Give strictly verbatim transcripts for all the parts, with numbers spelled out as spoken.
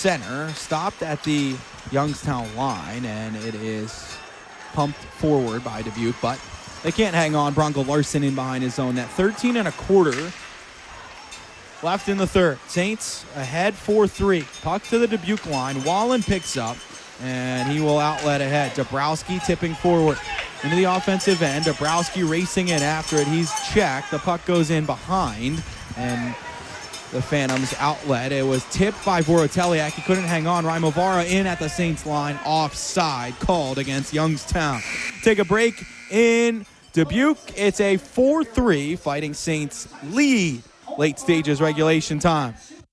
center, stopped at the Youngstown line, and it is pumped forward by Dubuque, but they can't hang on. Bronco Larson in behind his own net. thirteen and a quarter left in the third. Saints ahead four three. Puck to the Dubuque line. Wallen picks up, and he will outlet ahead. Dabrowski tipping forward into the offensive end. Dabrowski racing in after it. He's checked. The puck goes in behind, and the Phantoms outlet. It was tipped by Voroteliak. He couldn't hang on. Raimovara in at the Saints line. Offside called against Youngstown. Take a break in Dubuque. It's a four three Fighting Saints lead. Late stages regulation time.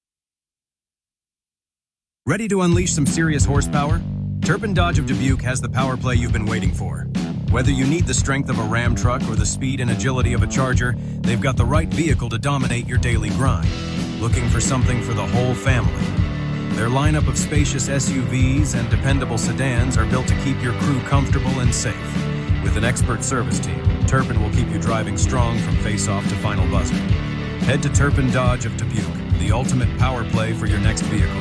Ready to unleash some serious horsepower? Turpin Dodge of Dubuque has the power play you've been waiting for. Whether you need the strength of a Ram truck or the speed and agility of a Charger, they've got the right vehicle to dominate your daily grind. Looking for something for the whole family? Their lineup of spacious S U Vs and dependable sedans are built to keep your crew comfortable and safe. With an expert service team, Turpin will keep you driving strong from face-off to final buzzer. Head to Turpin Dodge of Dubuque, the ultimate power play for your next vehicle.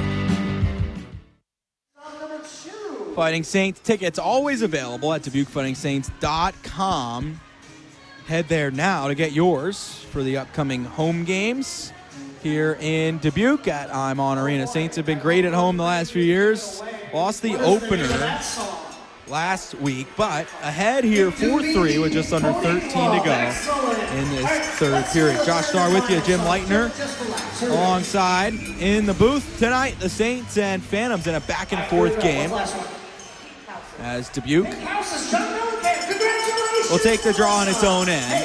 Fighting Saints tickets always available at Dubuque Fighting Saints dot com. Head there now to get yours for the upcoming home games here in Dubuque at I'm On Arena. Saints have been great at home the last few years. Lost the opener last week, but ahead here four three with just under thirteen to go in this third period. Josh Starr with you, Jim Leitner alongside in the booth tonight. The Saints and Phantoms in a back and forth game as Dubuque will take the draw on its own end.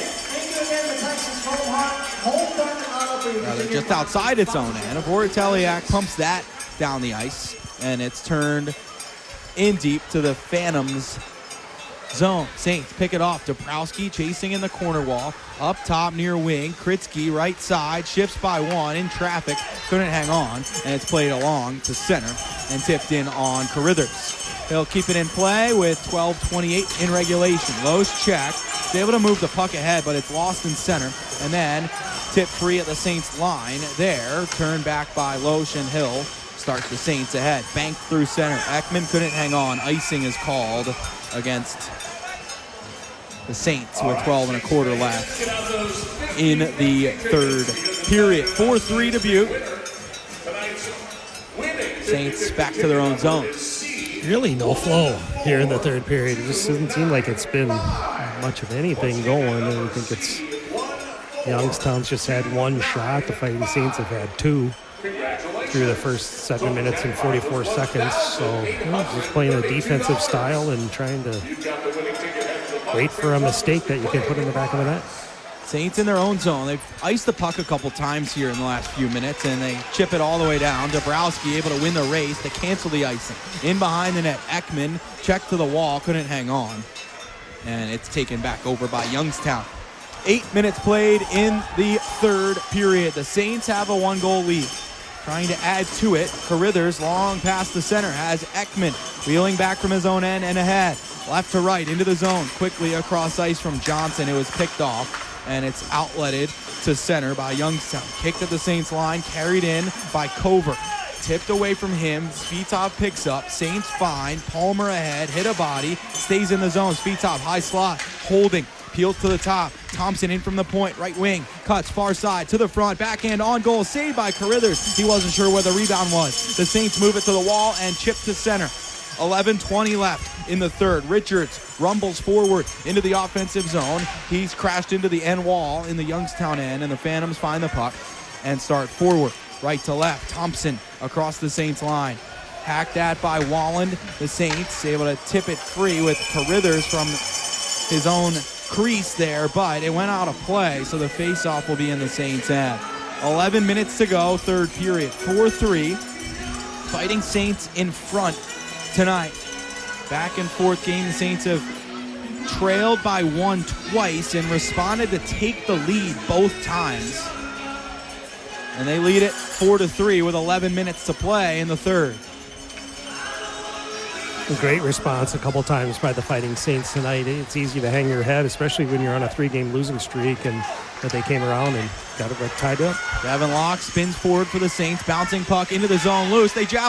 Rather, just outside its own end. Voroteliak pumps that down the ice, and it's turned in deep to the Phantoms zone. Saints pick it off. Dabrowski chasing in the corner wall. Up top near wing. Kritzky right side. Shifts by one in traffic. Couldn't hang on. And it's played along to center and tipped in on Carithers. He'll keep it in play with twelve twenty-eight in regulation. Loesch check. He's able to move the puck ahead, but it's lost in center. And then tip free at the Saints line. There. Turned back by Loesch and Hill. Start the Saints ahead. Banked through center. Ekman couldn't hang on. Icing is called against the Saints with twelve and a quarter left in the third period. four three Dubuque. Saints back to their own zone. Really no flow here in the third period. It just doesn't seem like it's been much of anything going. And I think it's Youngstown's just had one shot. The Fighting Saints have had two through the first seven minutes and forty-four seconds. So you know, just playing a defensive style and trying to wait for a mistake that you can put in the back of the net. Saints in their own zone. They've iced the puck a couple times here in the last few minutes, and they chip it all the way down. Dabrowski able to win the race to cancel the icing. In behind the net, Ekman checked to the wall, couldn't hang on, and it's taken back over by Youngstown. Eight minutes played in the third period. The Saints have a one-goal lead. Trying to add to it, Carithers long past the center has Ekman wheeling back from his own end and ahead. Left to right into the zone, quickly across ice from Johnson. It was picked off, and it's outletted to center by Youngstown. Kicked at the Saints line, carried in by Cover. Tipped away from him, Svitov picks up, Saints fine, Palmer ahead, hit a body, stays in the zone. Svitov, high slot, holding, peels to the top. Thompson in from the point, right wing, cuts far side to the front, backhand on goal, saved by Carithers. He wasn't sure where the rebound was. The Saints move it to the wall and chip to center. eleven twenty left in the third. Richards rumbles forward into the offensive zone. He's crashed into the end wall in the Youngstown end, and the Phantoms find the puck and start forward, right to left. Thompson across the Saints line. Hacked at by Walland. The Saints able to tip it free with Carithers from his own crease there, but it went out of play, so the face-off will be in the Saints' end. eleven minutes to go, third period. four three. Fighting Saints in front tonight. Back and forth game. The Saints have trailed by one twice and responded to take the lead both times. And they lead it four to three with eleven minutes to play in the third. A great response a couple times by the Fighting Saints tonight. It's easy to hang your head, especially when you're on a three-game losing streak, and that they came around and got it tied up. Gavin Locke spins forward for the Saints, bouncing puck into the zone loose. They jab